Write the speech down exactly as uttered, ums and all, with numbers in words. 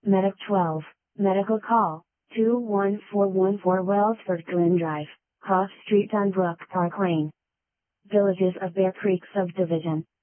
Medic twelve, Medical Call, two one four one four Wellsford Glen Drive, Cross Street Dunbrook Park Lane. Villages of Bear Creek Subdivision.